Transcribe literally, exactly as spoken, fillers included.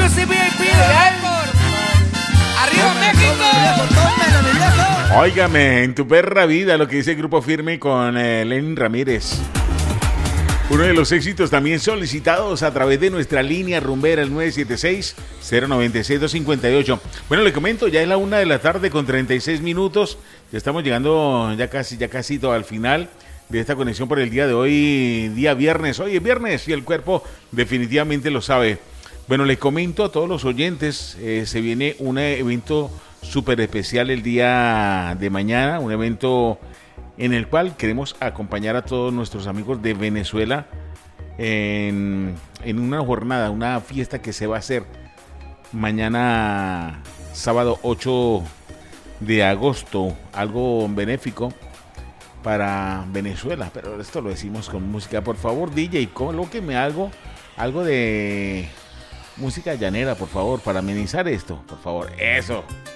Music V I P de Albor. ¡Arriba México! Óigame, en tu perra vida, lo que dice el Grupo Firme con eh, Lenin Ramírez. Uno de los éxitos también solicitados a través de nuestra línea rumbera, el nueve siete seis, cero nueve seis, dos cinco ocho. Bueno, le comento, ya es la una de la tarde con treinta y seis minutos. Ya estamos llegando ya casi, ya casi todo al final de esta conexión por el día de hoy, día viernes. Hoy es viernes y el cuerpo definitivamente lo sabe. Bueno, les comento a todos los oyentes, eh, se viene un evento súper especial el día de mañana, un evento en el cual queremos acompañar a todos nuestros amigos de Venezuela en, en una jornada, una fiesta que se va a hacer mañana sábado ocho de agosto, algo benéfico para Venezuela, pero esto lo decimos con música. Por favor, D J, colóqueme algo, algo de música llanera, por favor, para amenizar esto, por favor, eso.